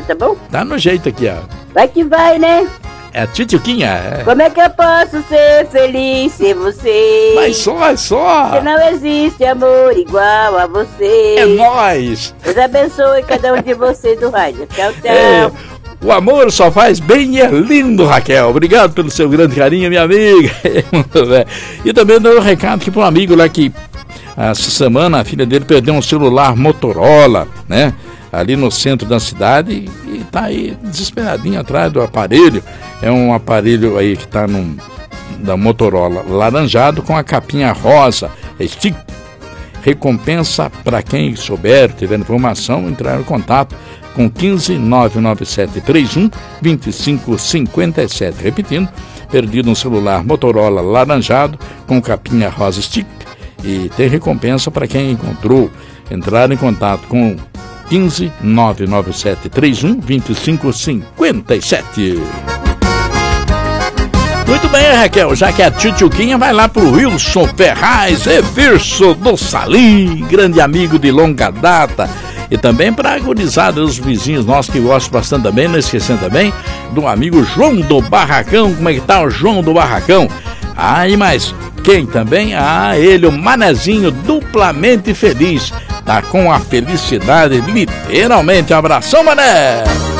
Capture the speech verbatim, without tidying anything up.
tá bom? Tá no jeito aqui, ó. Vai que vai, né? É a Tchutchuquinha, é. Como é que eu posso ser feliz sem você? Mas só, é só. Porque não existe amor igual a você. É nóis. Deus abençoe cada um de vocês do rádio. Tchau, tchau. É, o amor só faz bem e é lindo, Raquel. Obrigado pelo seu grande carinho, minha amiga. E também dou um recado aqui para um amigo lá que essa semana a filha dele perdeu um celular Motorola, né? Ali no centro da cidade e tá aí desesperadinho atrás do aparelho. É um aparelho aí que tá num, da Motorola laranjado com a capinha rosa. Este recompensa para quem souber, tiver informação, entrar em contato com quinze, nove nove sete três um, dois cinco cinco sete. Repetindo, perdido um celular Motorola laranjado com capinha rosa stick e tem recompensa para quem encontrou. Entrar em contato com quinze, nove nove sete três um, dois cinco cinco sete. Muito bem, Raquel, já que a Tchutchuquinha vai lá pro Wilson Ferraz, Everson do Salim, grande amigo de longa data. E também para a gurizada, os vizinhos nossos que gostam bastante também, não esquecendo também do amigo João do Barracão. Como é que tá o João do Barracão? Ah, e mais quem também? Ah, ele, o Manezinho, duplamente feliz. Tá com a felicidade, literalmente. Um abração, Mané!